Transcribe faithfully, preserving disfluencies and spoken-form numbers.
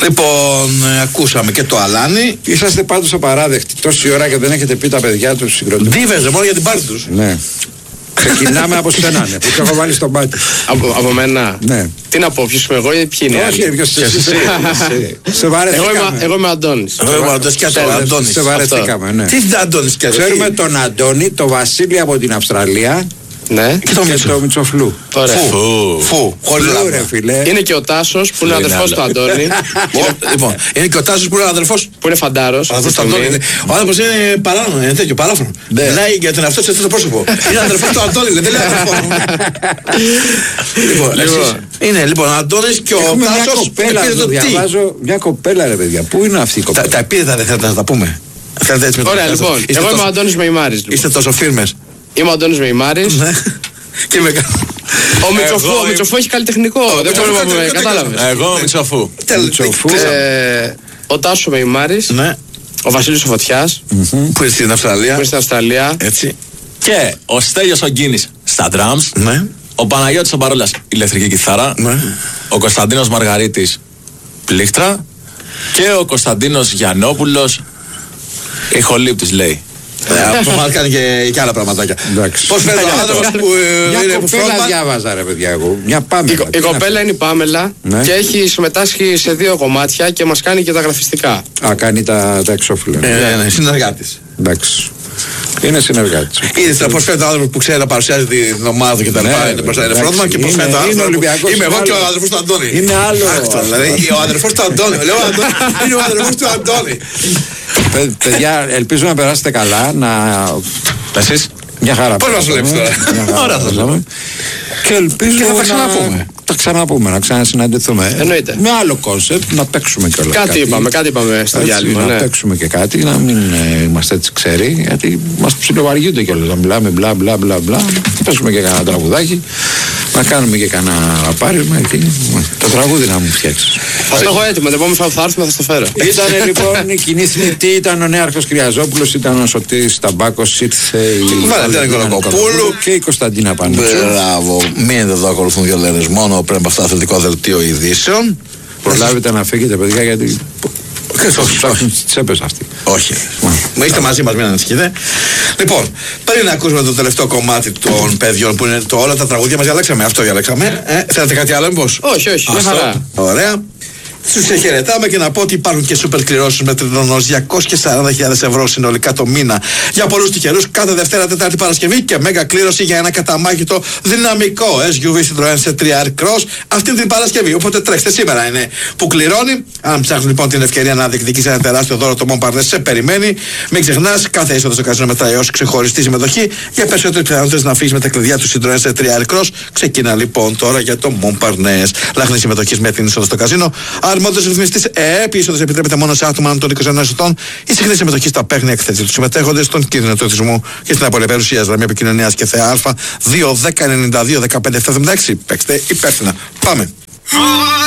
Λοιπόν, ε, ακούσαμε και το Αλάνι. Είσαστε πάντως απαράδεκτοι. Τόση ώρα και δεν έχετε πει τα παιδιά του συγκροτήματα. Δίβεζε μόνο για την πάρτι τους. Ναι. Ξεκινάμε από σένα, ναι, που σε έχω βάλει στον πάτη. Από, από μένα. Ναι. Τι να πω, ποιος είμαι εγώ ή ποιοι είναι οι άλλοι? Όχι, ποιος είσαι εσύ. Σε βαρεθήκαμε. Εγώ είμαι ο Αντώνης. Εγώ είμαι ο Αντώνης και ο Αντώνης. Σε βαρεθήκαμε, ναι. Τι είναι Αντώνης και Ξέρουμε τον Αντώνη, τον Βασίλη από την Αυστραλία. Ναι. Και το, το Μητσοφλού. Ωραία. Φου, φου, χωρίς ρε φίλε. Είναι και ο Τάσος που είναι αδερφός του Αντώνη. Λοιπόν, είναι και ο Τάσος που είναι αδερφός. Που είναι φαντάρος. Ο αδερφός του Αντώνη. Ο άνθρωπος είναι παράνομο, είναι τέτοιο, παράφωνο. Μιλάει για τον εαυτό του σε αυτό το πρόσωπο. Είναι αδερφός του Αντώνη, δεν λέει αδερφός. Λοιπόν, είναι λοιπόν ο Αντώνης και ο Τάσος. Μια κοπέλα ρε παιδιά, πού είναι αυτή η κοπέλα? Τα επίδεδα δεν θέλετε να τα πούμε? Ωραία, λοιπόν, εγώ είμαι ο Αντώνης Μεϊμάρης. Είστε τόσο φίρμες. Είμαι ο Αντώνης Μεϊμάρης. Και με Ο Μητσοφού, ο Μητσοφού έχει καλλιτεχνικό. Δεν μπορούμε να πούμε, κατάλαβες. Εγώ Μητσοφού. Ο Τάσος ο Μεϊμάρης. Ο Βασίλης ο Φωτιάς. Που είναι στην Αυστραλία. Που είναι στην Αυστραλία. Έτσι. Και ο Στέλιος ο Γκίνης στα drums. Ναι. Ο Παναγιώτης ο Παρόλας ηλεκτρική κιθάρα. Ναι. Ο Κωνσταντίνος Μαργαρίτης πλήκτρα. Και ο Κωνσταντίνος Γιαννόπουλος ηχολήπτης λέει. Μα κάνει και άλλα πραγματάκια. Πώς φαίνεται ο άνθρωπος που είναι που φρόντμα? Διάβαζα ρε παιδιά εγώ. Μια Πάμελα. Η κοπέλα είναι η Πάμελα και έχει συμμετάσχει σε δύο κομμάτια και μας κάνει και τα γραφιστικά. Α, κάνει τα εξώφυλλα. Ναι, συνεργάτης. Εντάξει. Είναι συνεργάτης. Είδες πώς φαίνεται ο άνθρωπος που ξέρει να παρουσιάζει την ομάδα και τα λοιπά. Είναι μπροστά, είναι φρόντμα και πώς φαίνεται ο άνθρωπος. Είμαι εγώ και ο αδερφός του Αντώνη. Είναι άλλο. Δηλαδή ο αδερφός του Αντώνη. Λέω είναι ο αδερφός του Αντώνη. Παιδιά, ελπίζω να περάσετε καλά. Να... Εσείς? Μια χαρά. Πώς μας βλέπεις τώρα? Ωραία θα λέμε. Και ελπίζω και θα τα να ξαναπούμε. Τα ξαναπούμε, να ξανασυναντηθούμε. Εννοείται. Με άλλο κόνσεπτ, να παίξουμε κιόλας. Κάτι, κάτι είπαμε, κάτι είπαμε στο διάλειμμα. Να ναι. παίξουμε και κάτι, να μην ε, είμαστε έτσι ξέροι, γιατί μας ψιλοβαριούνται κιόλας. Να μιλάμε μπλα μπλα μπλα μπλα. Παίζουμε και κανένα τραγουδάκι. Να κάνουμε και κανένα απάρισμα. Το τραγούδι να μου φτιάξεις. Θα το έχω έτοιμο, την επόμενη φορά που θα έρθουμε θα στο φέρω. Ήταν λοιπόν η κοινή θνητή, ήταν ο Νέαρχος Κυριαζόπουλος, ήταν ο Σωτήρης Ταμπάκος, ήρθε η Βαλεντίνα Κολοκοπούλου και η Κωνσταντίνα Πανούτσου. Μπράβο, μείνετε εδώ, ακολουθούν δύο λέρες μόνο πριν από αυτό αθλητικό δελτίο ειδήσεων. Προλάβετε να φύγετε παιδιά γιατί ψάχνουν τις τσέπες αυτοί. Όχι. Μα είστε μαζί μας, μην ανησυχείτε. Λοιπόν, πριν να ακούσουμε το τελευταίο κομμάτι των παιδιών που είναι το όλα τα τραγούδια μας, διαλέξαμε. Αυτό διαλέξαμε. Ε, θέλετε κάτι άλλο, μήπως? Όχι, όχι. Ωραία. Τους χαιρετάμε και να πω ότι υπάρχουν και σούπερ κληρώσεις με τρινονός διακόσιες σαράντα χιλιάδες ευρώ συνολικά το μήνα για πολλούς τυχερούς κάθε Δευτέρα, Τετάρτη, Παρασκευή και μέγα κλήρωση για ένα καταμάχητο δυναμικό ες γιου βι Citroën σι θρι αρ Cross αυτή την Παρασκευή. Οπότε τρέξτε, σήμερα είναι που κληρώνει. Αν ψάχνουν λοιπόν την ευκαιρία να διεκδικήσει ένα τεράστιο δώρο, το Montparnasse σε περιμένει. Μην ξεχνάς, κάθε είσοδο στο καζίνο μετράει ως ξεχωριστή συμμετοχή. Για περισσότερες πιθανότητες να φύγεις με τα κλειδιά του Citroën σι θρι αρ Cross. Ξεκινά λοιπόν τώρα για το Montparnasse. Λάχνη συμμετοχή με την είσοδο στο καζίνο. Αρμόδιος ρυθμιστής ΕΕΠ, η είσοδος επιτρέπεται μόνο σε άτομα άνω των είκοσι ενός ετών. Η συχνή συμμετοχή στα παίχνια εκθέτει τους συμμετέχοντες στον κίνδυνο του εθισμού και στην απολυπέρουσια γραμμή επικοινωνίας και ΘΕΑ δύο δέκα ενενήντα δύο δεκαπέντε εβδομήντα έξι. Παίξτε υπεύθυνα. Πάμε.